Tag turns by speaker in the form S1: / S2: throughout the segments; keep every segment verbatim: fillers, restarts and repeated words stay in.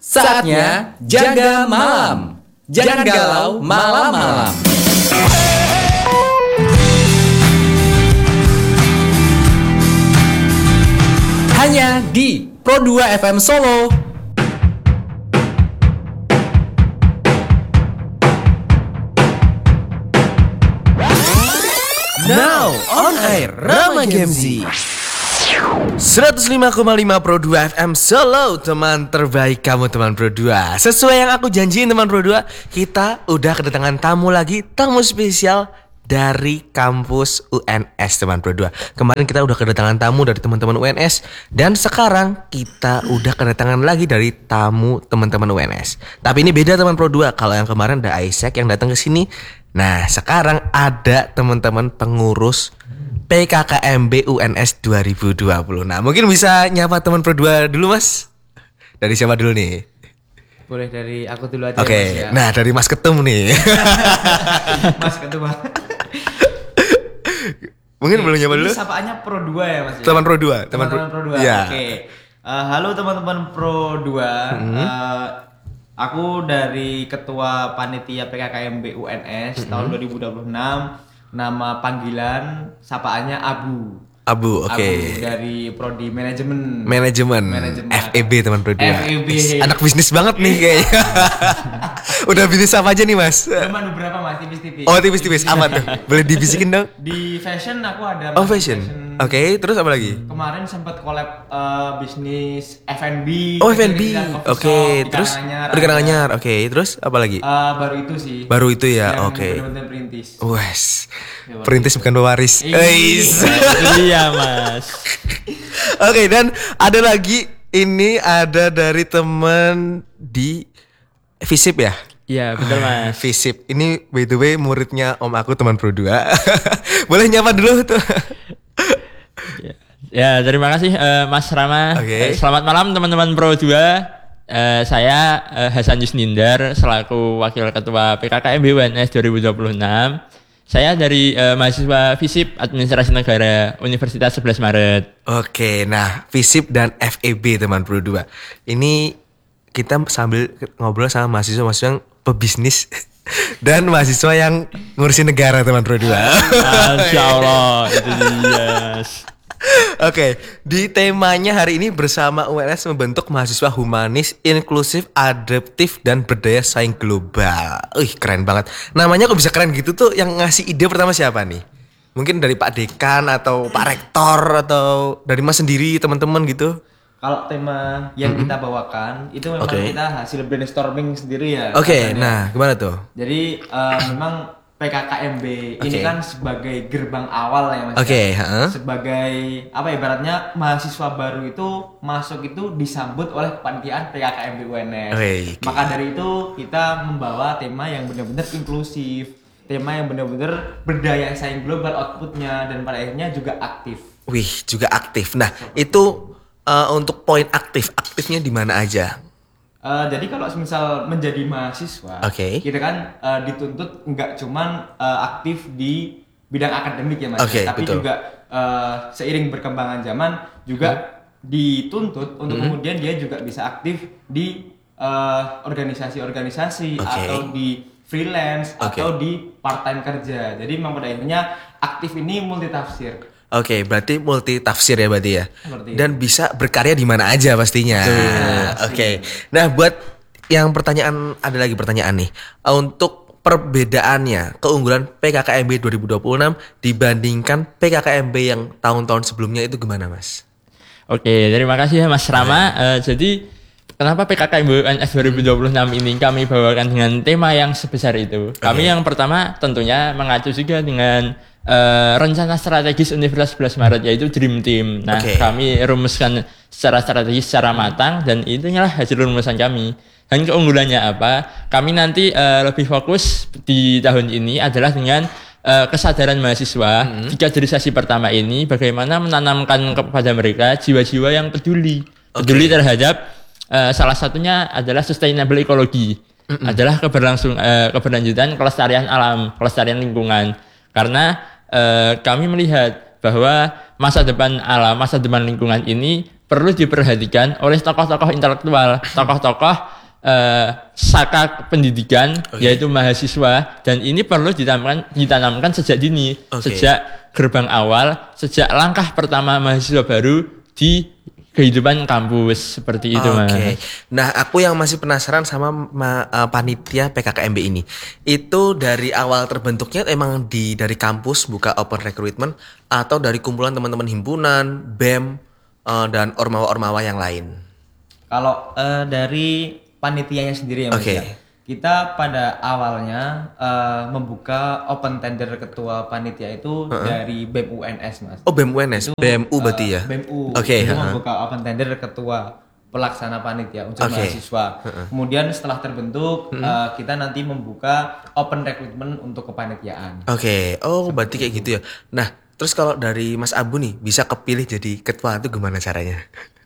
S1: Saatnya jaga malam. Jangan galau malam-malam. Hanya di Pro dua F M Solo.
S2: Now on air Rama Gemzi seratus lima koma lima Pro dua F M Solo, teman terbaik kamu teman Pro dua. Sesuai yang aku janjiin teman Pro dua, kita udah kedatangan tamu lagi, tamu spesial dari kampus U N S teman Pro dua. Kemarin kita udah kedatangan tamu dari teman-teman U N S, dan sekarang kita udah kedatangan lagi dari tamu teman-teman U N S. Tapi ini beda teman Pro dua. Kalau yang kemarin ada Isaac yang datang ke sini. Nah, sekarang ada teman-teman pengurus P K K M B U N S dua ribu dua puluh. Nah, mungkin bisa nyapa teman Pro dua dulu, Mas. Dari siapa dulu nih?
S3: Boleh dari aku dulu aja.
S2: Oke, okay.
S3: Ya.
S2: Nah dari Mas Ketum nih.
S3: Mas Ketum.
S2: Mungkin boleh nyapa dulu.
S3: Sapaannya Pro dua ya, Mas?
S2: Teman Pro dua,
S3: teman Pro, Pro dua.
S2: Ya.
S3: Oke. Okay. Uh, halo teman-teman Pro dua. Mm-hmm. Uh, aku dari Ketua Panitia P K K M B U N S mm-hmm. tahun dua ribu dua puluh enam. Nama panggilan sapaannya Abu.
S2: Abu, oke. Okay.
S3: Dari Prodi Manajemen.
S2: Manajemen. F E B teman Pro dua.
S3: F E B.
S2: Anak bisnis banget nih kayaknya. Udah bisnis apa aja nih, Mas?
S3: Cuman beberapa Mas, tipis-tipis.
S2: Oh, tipis-tipis. Apa tuh? Boleh dibisikin dong?
S3: Di fashion aku ada.
S2: Oh, fashion. fashion. Oke, okay, terus apa lagi?
S3: Kemarin sempat collab uh, bisnis F and B.
S2: Oh, F and B. Oke, okay. Terus di Karanganyar. Oke, okay. Terus apa lagi?
S3: Uh, baru itu sih.
S2: Baru itu ya. Oke. Okay.
S3: Benar-benar perintis.
S2: Wes. Perintis bukan pewaris.
S3: Eis. Iya, Mas.
S2: Oke, okay, dan ada lagi, ini ada dari teman di Visip ya?
S3: Iya, betul Mas.
S2: Visip. Ini by the way muridnya om aku teman Pro dua. Boleh nyapa dulu tuh.
S4: Ya, ya terima kasih uh, Mas Rama.
S2: Okay.
S4: Uh, selamat malam teman-teman Pro dua. Uh, saya uh, Hasan Yusnindar selaku Wakil Ketua P K K M B U N S dua ribu dua puluh enam. Saya dari uh, mahasiswa Visip Administrasi Negara Universitas sebelas Maret.
S2: Oke, nah Visip dan F E B teman Pro dua. Ini kita sambil ngobrol sama mahasiswa-mahasiswa yang pebisnis dan mahasiswa yang ngurusin negara teman Pro dua.
S4: Masya Allah, itu dia.
S2: Oke, di temanya hari ini bersama U N S membentuk mahasiswa humanis, inklusif, adaptif, dan berdaya saing global. Wih, keren banget. Namanya kok bisa keren gitu tuh, yang ngasih ide pertama siapa nih? Mungkin dari Pak Dekan atau Pak Rektor atau dari Mas sendiri, teman-teman gitu?
S3: Kalau tema yang mm-hmm. kita bawakan itu memang okay. kita hasil brainstorming sendiri ya.
S2: Oke, okay, nah gimana tuh?
S3: Jadi uh, memang P K K M B okay. ini kan sebagai gerbang awal ya Mas.
S2: Oke, okay,
S3: ya.
S2: huh?
S3: Sebagai apa ibaratnya mahasiswa baru itu masuk itu disambut oleh kepanitiaan P K K M B U N S.
S2: Okay, okay.
S3: Maka dari itu kita membawa tema yang benar-benar inklusif, tema yang benar-benar berdaya saing global outputnya, dan pada akhirnya juga aktif.
S2: Wih, juga aktif. Nah, itu uh, untuk poin aktif, aktifnya di mana aja?
S3: Uh, jadi kalau misal menjadi mahasiswa,
S2: okay.
S3: kita kan uh, dituntut nggak cuman uh, aktif di bidang akademik ya Mas,
S2: okay,
S3: tapi
S2: betul.
S3: juga uh, seiring perkembangan zaman juga hmm. dituntut untuk hmm. kemudian dia juga bisa aktif di uh, organisasi-organisasi okay. atau di freelance okay. atau di part time kerja. Jadi memang pada akhirnya aktif ini multitafsir.
S2: Oke, okay, berarti multi tafsir ya berarti ya.
S3: Seperti
S2: dan itu. Bisa berkarya di mana aja pastinya. Oke. Okay. Nah, buat yang pertanyaan, ada lagi pertanyaan nih. Untuk perbedaannya, keunggulan P K K M B dua ribu dua puluh enam dibandingkan P K K M B yang tahun-tahun sebelumnya itu gimana, Mas?
S4: Oke, terima kasih ya Mas Rama. Uh, jadi kenapa P K K M B U N S dua ribu dua puluh enam ini kami bawakan dengan tema yang sebesar itu? Kami okay. yang pertama tentunya mengacu juga dengan Uh, rencana strategis Universitas sebelas Maret, yaitu Dream Team. Nah, okay. kami rumuskan secara strategis, secara matang, dan itulah hasil rumusan kami. Dan keunggulannya apa? Kami nanti uh, lebih fokus di tahun ini adalah dengan uh, kesadaran mahasiswa. Mm-hmm. Di kaderisasi pertama ini, bagaimana menanamkan kepada mereka jiwa-jiwa yang peduli, okay. peduli terhadap uh, salah satunya adalah sustainable ekologi, mm-hmm. adalah keberlangsung uh, keberlanjutan kelestarian alam, kelestarian lingkungan. Karena Uh, kami melihat bahwa masa depan alam, masa depan lingkungan ini perlu diperhatikan oleh tokoh-tokoh intelektual, tokoh-tokoh uh, saka pendidikan
S2: Okay.
S4: yaitu mahasiswa, dan ini perlu ditanamkan ditanamkan sejak dini,
S2: Okay.
S4: sejak gerbang awal, sejak langkah pertama mahasiswa baru di kehidupan kampus seperti itu,
S2: Oke.
S4: Mas.
S2: Nah, aku yang masih penasaran sama ma- uh, panitia P K K M B ini. Itu dari awal terbentuknya emang di dari kampus buka open recruitment atau dari kumpulan teman-teman himpunan, B E M uh, dan ormawa-ormawa yang lain.
S3: Kalau eh, dari panitianya sendiri ya Mas
S2: Oke.
S3: ya. Kita pada awalnya eh, membuka open tender ketua panitia itu dari B E M U N S Mas.
S2: Oh, B E M U N S,
S3: Itu,
S2: B E M U berarti
S3: eh,
S2: ya.
S3: B E M U.
S2: Oke,
S3: Itu
S2: ha-ha.
S3: membuka open tender ketua pelaksana panitia untuk
S2: Oke.
S3: mahasiswa. Kemudian setelah terbentuk eh, kita nanti membuka open recruitment untuk kepanitiaan.
S2: Oke. Oh, berarti kayak gitu ya. Nah, terus kalau dari Mas Abu nih bisa kepilih jadi ketua itu gimana caranya?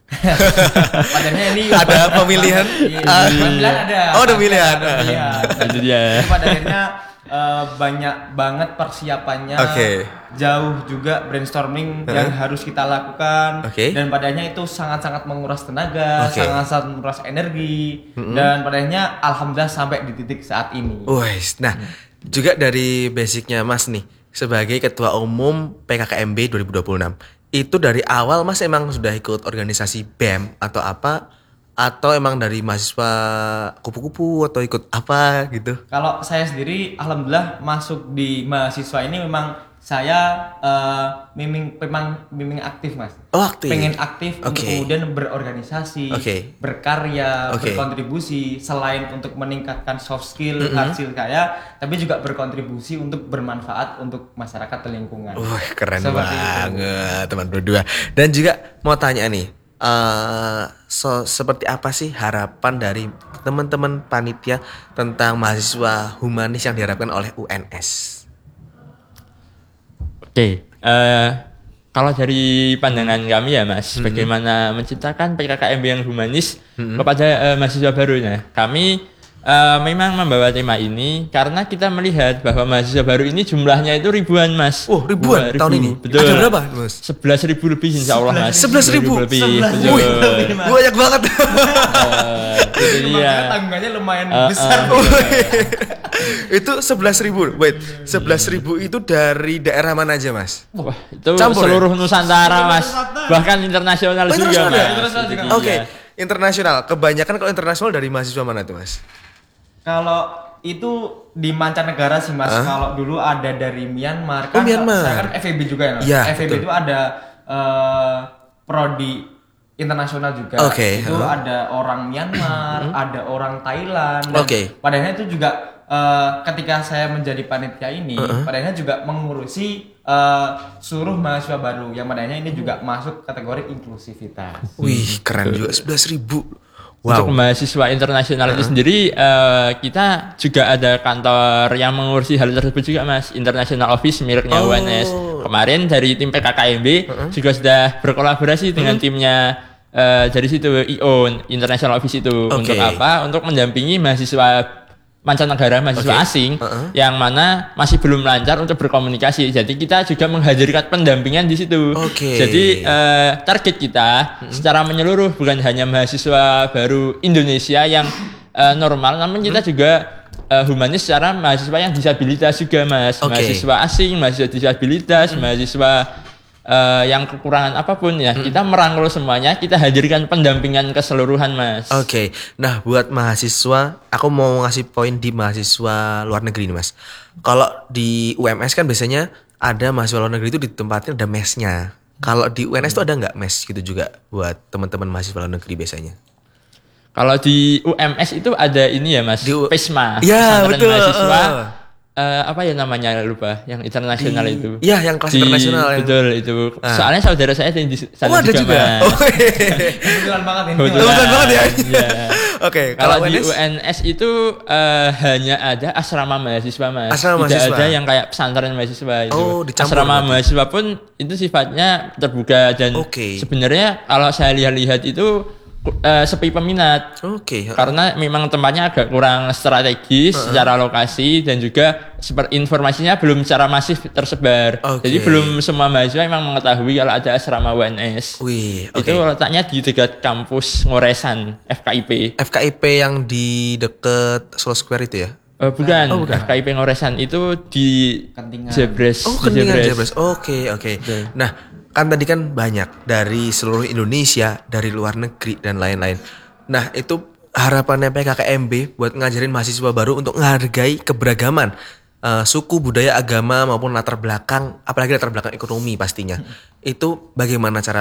S3: Padahal ini
S2: Ada pemilihan?
S3: Iya,
S2: Ah.
S3: pemilihan ada.
S2: Oh, ada
S3: Pasti
S2: pemilihan.
S3: ada pemilihan.
S4: Itu dia.
S3: Jadi pada akhirnya eh, banyak banget persiapannya.
S2: Oke.
S3: Jauh juga brainstorming yang harus kita lakukan.
S2: Oke.
S3: Dan pada akhirnya itu sangat-sangat menguras tenaga,
S2: Oke.
S3: sangat-sangat menguras energi. Dan pada akhirnya alhamdulillah sampai di titik saat ini.
S2: Wes, nah juga dari basicnya Mas nih sebagai ketua umum P K K M B dua ribu dua puluh enam itu dari awal Mas emang sudah ikut organisasi B E M atau apa, atau emang dari mahasiswa kupu-kupu atau ikut apa gitu?
S3: Kalau saya sendiri, alhamdulillah masuk di mahasiswa ini memang saya eh, miming memang miming aktif Mas.
S2: Oh, aktif.
S3: Pengen aktif untuk
S2: Oke.
S3: kemudian berorganisasi,
S2: Oke.
S3: berkarya,
S2: Oke.
S3: berkontribusi selain untuk meningkatkan soft skill, hard skill kaya, tapi juga berkontribusi untuk bermanfaat untuk masyarakat dan lingkungan.
S2: Wah, keren
S3: Seperti itu.
S2: banget teman berdua. Dan juga mau tanya nih, eh so, seperti apa sih harapan dari teman-teman panitia tentang mahasiswa humanis yang diharapkan oleh U N S?
S4: Oke, eh kalau dari pandangan kami ya Mas, bagaimana menciptakan P K K M B yang humanis kepada eh, mahasiswa baru. Nah, kami eh, memang membawa tema ini karena kita melihat bahwa mahasiswa baru ini jumlahnya itu ribuan Mas.
S2: Oh, ribuan
S4: Dua
S2: tahun
S4: ribu.
S2: ini?
S4: Betul.
S2: Ada berapa, Mas?
S4: sebelas ribu lebih insya Allah Mas.
S2: sebelas ribu?
S4: lebih.
S3: sebelas
S4: Betul.
S3: ribu lebih, Mas.
S2: Banyak banget.
S4: Eh, itu dia.
S3: Makanya tanggungannya lumayan
S4: Eh,
S3: besar.
S4: eh.
S2: Itu sebelas ribu. Wait, sebelas ribu itu dari daerah mana aja, Mas?
S4: Wah, itu
S2: Campur ya?
S4: seluruh Nusantara Mas. Bahkan internasional
S2: Oh,
S4: juga
S2: internasional ya?
S4: Mas.
S3: Internasional
S4: Itu
S3: juga.
S4: dia.
S2: Oke, internasional. Kebanyakan kalau internasional dari mahasiswa mana tuh, Mas?
S3: Kalau itu di mancanegara sih Mas.
S2: Hah?
S3: Kalau dulu ada dari Myanmar
S2: Oh,
S3: kan.
S2: Myanmar.
S3: Saya kan F E B juga ya Mas.
S2: Iya,
S3: F E B
S2: betul.
S3: itu ada eh, prodi internasional juga.
S2: Oke,
S3: Itu
S2: huh?
S3: ada orang Myanmar, ada orang Thailand. Dan
S2: Oke.
S3: Padahal itu juga eh, ketika saya menjadi panitia ini, padahal juga mengurusi eh, seluruh mahasiswa baru. Yang padahal ini juga masuk kategori inklusivitas.
S2: Wih, keren juga sebelas ribu.
S4: Untuk
S2: Wow.
S4: mahasiswa internasional itu sendiri eh, kita juga ada kantor yang mengurusi hal tersebut juga Mas, International Office miliknya
S2: Oh.
S4: U N S. Kemarin dari tim P K K M B juga sudah berkolaborasi dengan timnya eh, dari situ I O N International Office itu.
S2: Oke.
S4: Untuk apa? Untuk mendampingi mahasiswa mancanegara, mahasiswa
S2: Oke.
S4: asing
S2: Uh-uh.
S4: yang mana masih belum lancar untuk berkomunikasi. Jadi kita juga menghadirkan pendampingan di situ.
S2: Oke.
S4: Jadi eh, target kita secara menyeluruh bukan hanya mahasiswa baru Indonesia yang eh, normal, namun kita juga eh, humanis secara mahasiswa yang disabilitas juga Mas.
S2: Oke.
S4: Mahasiswa asing, mahasiswa disabilitas, mahasiswa eh, yang kekurangan apapun ya, kita merangkul semuanya, kita hadirkan pendampingan keseluruhan Mas.
S2: Oke, nah buat mahasiswa, aku mau ngasih poin di mahasiswa luar negeri nih Mas. Kalau di U M S kan biasanya ada mahasiswa luar negeri itu di tempatnya ada mesnya. Kalau di U N S itu ada nggak mes gitu juga buat teman-teman mahasiswa luar negeri biasanya?
S4: Kalau di U M S itu ada ini ya Mas,
S2: Di U-
S4: PESMA,
S2: Ya,
S4: pesantren
S2: betul,
S4: mahasiswa.
S2: uh.
S4: Eh, apa ya namanya lupa, yang internasional
S2: Di-
S4: itu.
S2: iya, yang kelas
S4: Di-
S2: internasional yang-
S4: Betul itu.
S2: Ah.
S4: Soalnya saudara saya ada di sana
S2: Oh ada
S4: juga,
S2: juga?
S4: Mas.
S2: Oh,
S3: Kebetulan banget ini.
S4: Kebetulan.
S2: Kebetulan banget ya?
S4: Iya.
S2: Oke,
S4: Kalau
S2: kalau
S4: di
S2: U N S?
S4: U N S itu eh, hanya ada asrama mahasiswa Mas.
S2: Asrama
S4: Tidak
S2: mahasiswa.
S4: ada yang kayak pesantren mahasiswa itu.
S2: Oh, dicampur
S4: asrama
S2: berarti.
S4: mahasiswa pun itu sifatnya terbuka dan
S2: Oke.
S4: sebenarnya kalau saya lihat-lihat itu uh, sepi peminat.
S2: Oke.
S4: Karena memang tempatnya agak kurang strategis uh-huh. secara lokasi dan juga seperti informasinya belum secara masif tersebar.
S2: Okay.
S4: Jadi belum semua mahasiswa memang mengetahui kalau ada asrama U N S.
S2: Wih, okay.
S4: Itu letaknya di dekat kampus Ngoresan F K I P.
S2: F K I P yang di deket Solo Square itu ya?
S4: Uh, bukan,
S2: oh, bukan,
S4: F K I P Ngoresan itu di
S3: Kentingan.
S4: Jebres.
S2: Oh, Kentingan Jebres. Oke, oke. Nah, kan tadi kan banyak dari seluruh Indonesia, dari luar negeri dan lain-lain. Nah, itu harapannya P K K M B buat ngajarin mahasiswa baru untuk menghargai keberagaman uh, suku, budaya, agama maupun latar belakang, apalagi latar belakang ekonomi pastinya. Itu bagaimana cara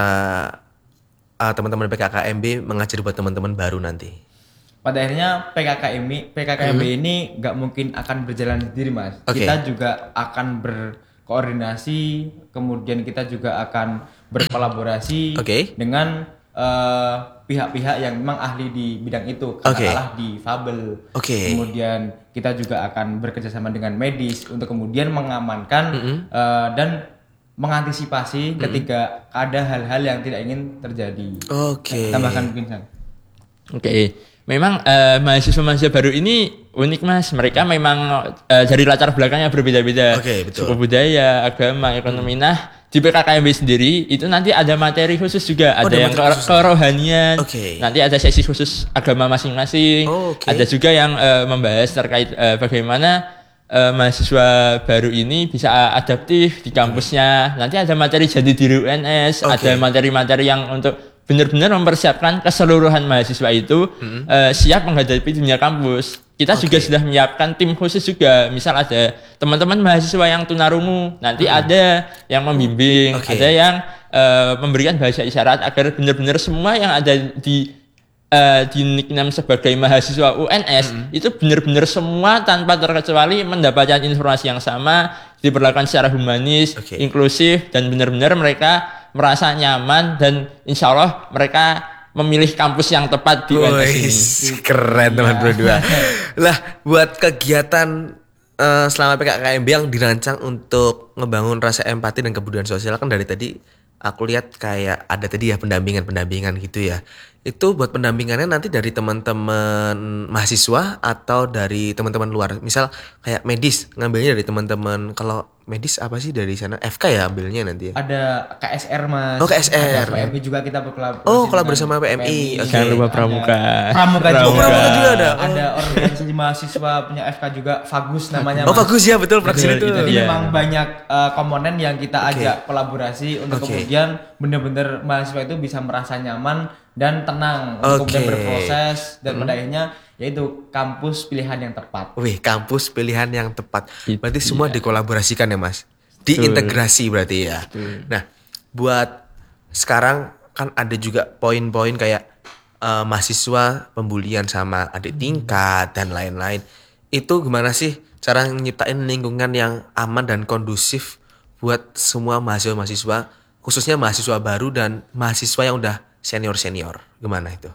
S2: uh, teman-teman P K K M B mengajari buat teman-teman baru nanti?
S3: Pada akhirnya P K K M B P K K M B hmm. ini nggak mungkin akan berjalan sendiri, Mas. Okay. Kita juga akan berkoordinasi, kemudian kita juga akan berkolaborasi okay. dengan uh, pihak-pihak yang memang ahli di bidang itu, katakanlah okay. di Fabel. Okay. Kemudian kita juga akan bekerjasama dengan medis untuk kemudian mengamankan mm-hmm. uh, dan mengantisipasi mm-hmm. ketika ada hal-hal yang tidak ingin terjadi. Oke. Okay. Tambahkan mungkin, Sang.
S4: Oke. Okay. Memang uh, mahasiswa-mahasiswa baru ini unik, Mas. Mereka memang uh, dari latar belakangnya berbeda-beda.
S2: Okay, betul.
S4: Suku budaya, agama, ekonomi. Hmm. Nah, di P K K M B sendiri itu nanti ada materi khusus juga. Oh, ada yang ke- kerohanian. Okay. Nanti ada sesi khusus agama masing-masing. Oh, okay. Ada juga yang uh, membahas terkait uh, bagaimana uh, mahasiswa baru ini bisa adaptif di kampusnya. Nanti ada materi jadi diri U N S. Okay. Ada materi-materi yang untuk benar-benar mempersiapkan keseluruhan mahasiswa itu mm-hmm. uh, siap menghadapi dunia kampus. Kita okay. juga sudah menyiapkan tim khusus juga. Misal ada teman-teman mahasiswa yang tunarungu, nanti mm-hmm. ada yang membimbing, okay. ada yang uh, memberikan bahasa isyarat agar benar-benar semua yang ada di uh, di nickname sebagai mahasiswa U N S mm-hmm. itu benar-benar semua tanpa terkecuali mendapatkan informasi yang sama, diperlakukan secara humanis, okay. inklusif, dan benar-benar mereka merasa nyaman dan insya Allah mereka memilih kampus yang tepat di U N S ini.
S2: Keren teman berdua. Lah buat kegiatan uh, selama P K K M B yang dirancang untuk ngebangun rasa empati dan kebudayaan sosial, kan dari tadi aku lihat kayak ada tadi ya pendampingan-pendampingan gitu ya. Itu buat pendampingannya nanti dari teman-teman mahasiswa atau dari teman-teman luar. Misal kayak medis, ngambilnya dari teman-teman. Kalau medis apa sih dari sana? F K ya ambilnya nanti ya?
S3: Ada K S R, Mas.
S2: Oh, K S R.
S3: Ada P M I juga kita berkolaborasi.
S2: Oh, kolaborasi sama P M I. Okay.
S4: Jangan lupa Pramuka.
S3: Pramuka juga.
S2: Oh, Pramuka juga ada. Oh.
S3: Ada organisasi mahasiswa punya F K juga, Fagus namanya,
S2: Mas. Oh, Fagus ya, betul.
S3: Praksi
S2: itu.
S3: Jadi
S4: yeah.
S3: memang banyak uh, komponen yang kita okay. ajak kolaborasi untuk okay. kemudian benar-benar mahasiswa itu bisa merasa nyaman dan tenang untuk okay. kemudian berproses dan hmm. pada akhirnya yaitu kampus pilihan yang tepat.
S2: Wih, kampus pilihan yang tepat. Berarti semua yeah. dikolaborasikan ya, Mas? Diintegrasi berarti ya. Betul. Nah, buat sekarang kan ada juga poin-poin kayak uh, mahasiswa pembulian sama adik tingkat dan lain-lain. Itu gimana sih cara nyiptain lingkungan yang aman dan kondusif buat semua mahasiswa-mahasiswa, khususnya mahasiswa baru dan mahasiswa yang udah senior-senior? Gimana itu?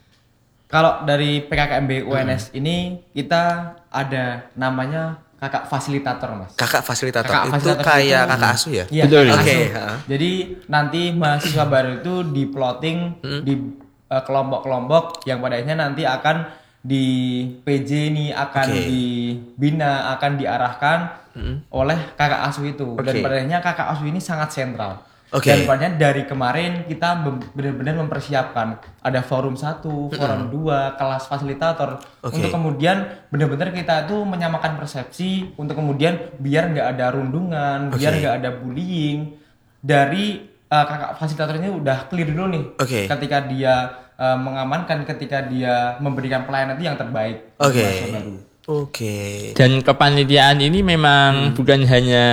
S3: Kalau dari P K K M B U N S hmm. ini kita ada namanya kakak fasilitator, Mas.
S2: Kakak fasilitator kakak itu fasilitator kayak itu, kakak asuh ya?
S3: Iya,
S4: betul.
S3: Oke.
S2: Okay.
S3: Jadi nanti mahasiswa baru itu di plotting hmm. di uh, kelompok-kelompok yang pada akhirnya nanti akan di P J nih akan okay. dibina, akan diarahkan hmm. oleh kakak asuh itu. Okay. Dan pada akhirnya kakak asuh ini sangat sentral. Okay. Dan pada dari kemarin kita benar-benar mempersiapkan ada forum satu, forum dua, kelas fasilitator okay. untuk kemudian benar-benar kita itu menyamakan persepsi untuk kemudian biar nggak ada rundungan, okay. biar nggak ada bullying. Dari uh, kakak fasilitator ini udah clear dulu nih okay. ketika dia uh, mengamankan, ketika dia memberikan pelayanan itu yang terbaik.
S2: Oke. Okay. Oke. Okay.
S4: Dan kepanitiaan ini memang hmm. bukan hanya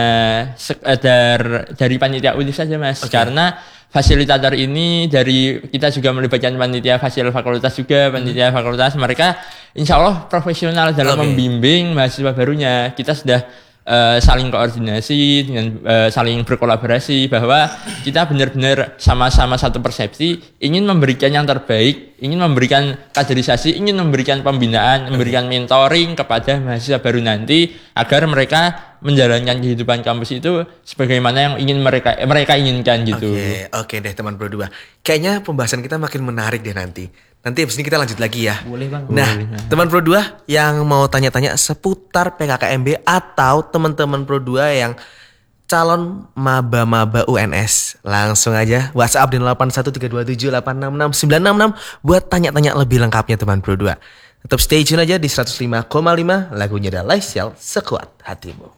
S4: sekedar dari panitia U N I F saja, Mas. Okay. Karena fasilitator ini dari kita juga melibatkan panitia fasil fakultas juga, panitia hmm. fakultas. Mereka insya Allah profesional dalam okay. membimbing mahasiswa barunya. Kita sudah Uh, saling koordinasi dengan uh, saling berkolaborasi bahwa kita benar-benar sama-sama satu persepsi, ingin memberikan yang terbaik, ingin memberikan kaderisasi, ingin memberikan pembinaan, memberikan mentoring kepada mahasiswa baru nanti agar mereka menjalankan kehidupan kampus itu sebagaimana yang ingin mereka eh, mereka inginkan gitu.
S2: Oke, oke deh teman Pro dua. Kayaknya pembahasan kita makin menarik deh nanti. Nanti abis ini kita lanjut lagi ya.
S3: Boleh bang.
S2: Nah,
S4: Boleh.
S2: teman Pro dua yang mau tanya-tanya seputar P K K M B atau teman-teman Pro dua yang calon maba-maba U N S, langsung aja WhatsApp di nol delapan satu tiga dua tujuh delapan enam enam sembilan enam enam buat tanya-tanya lebih lengkapnya teman Pro dua. Tetap stay tune aja di seratus lima koma lima lagunya The Laisial Sekuat Hatimu.